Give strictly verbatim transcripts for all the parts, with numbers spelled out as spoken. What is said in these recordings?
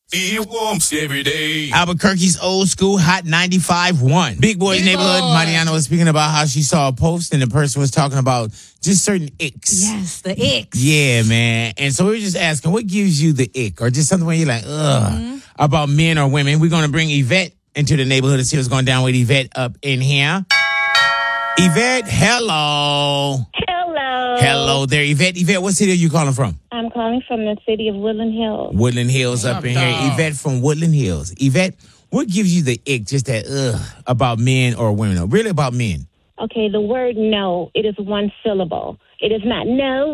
Feel warmth every day. Albuquerque's old school hot ninety-five point one. Big Boy's Big neighborhood. Boy. Mariana was speaking about how she saw a post and the person was talking about just certain icks. Yes, the icks. Yeah, man. And so we were just asking, what gives you the ick? Or just something where you're like, ugh, Mm-hmm. about men or women. We're going to bring Yvette into the neighborhood to see what's going down with Yvette up in here. Yvette, hello. Hello. Hello there, Yvette. Yvette, what city are you calling from? I'm calling from the city of Woodland Hills. Woodland Hills up in here. Yvette from Woodland Hills. Yvette, what gives you the ick, just that ugh, about men or women? Or really about men? Okay, the word no, it is one syllable. It is not no.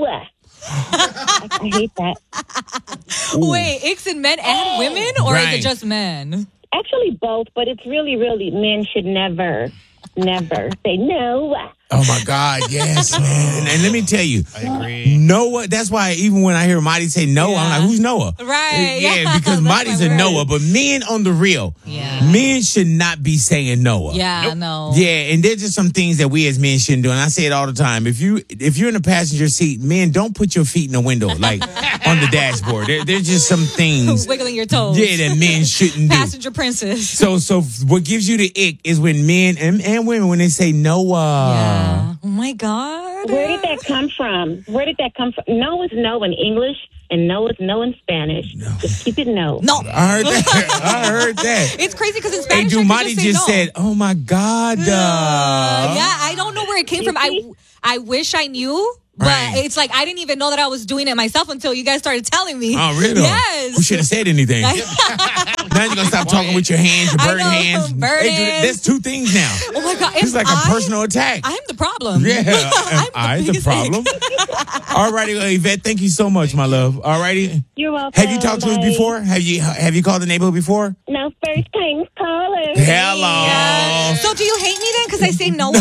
I, I hate that. Wait, icks in men and women, or is Right. it just men? Actually, both, but it's really, really, men should never, never say no. Oh my God, yes, man. And, and let me tell you, I agree. Noah, that's why even when I hear Marty say Noah, I'm Yeah. like, who's Noah? Right, Yeah, yeah, because that's Marty's my a word. Noah, but men on the real, Yeah. men should not be saying Noah. Yeah, no. Yeah, and there's just some things that we as men shouldn't do. And I say it all the time. If you if you're in the passenger seat, men, don't put your feet in the window, like on the dashboard. There, there's just some things Wiggling your toes. yeah, that men shouldn't do. Passenger princess. So so what gives you the ick is when men and, and women when they say Noah. Yeah. Oh my God. Where did that come from? Where did that come from? No is no in English, and no is no in Spanish. Just keep it no. No. I heard that. I heard that. It's crazy because in Hey, Spanish, I Dumati could just, say just no. said, "Oh my God." Uh, Uh, yeah, I don't know where it came from. I, I wish I knew, but Right. it's like I didn't even know that I was doing it myself until you guys started telling me. Oh, really? Yes. We should have said anything. Now you're gonna stop talking with your hands, your I bird know, hands. bird Hey, dude, hands. that's two things now. Oh my God. It's am like a I- personal attack. I'm the problem. Yeah, I'm I the the biggest problem. All righty, uh, Yvette, thank you so much, my love. All righty. You're welcome. Have you talked to us Bye. before? Have you have you called the neighborhood before? No, first time caller. Hello. Yeah. So do you hate me then because I say Noah?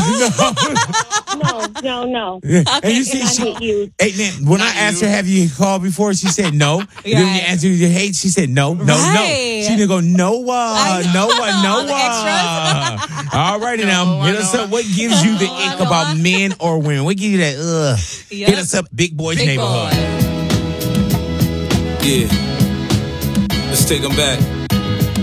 No, no, no. And you see, I she, hate you. hey, man, when I asked her, have you called before? She said no. And then when you Right. asked her, you hate? She said no, no, Right. no. She didn't go, Noah, I know. Noah, All the Noah. All righty now. Noah, Hit us Noah. up. What gives you the ick about men or women? What gives you that, ugh? Yep. Hit us up, Big Boy's Big Neighborhood. boy. Yeah. Let's take them back.